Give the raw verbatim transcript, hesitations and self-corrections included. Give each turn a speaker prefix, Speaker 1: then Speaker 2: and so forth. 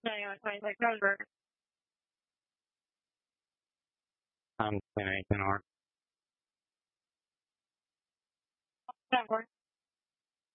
Speaker 1: ninety-one twenty-six, Roseburg. I'm ten eight, ten R. ten four.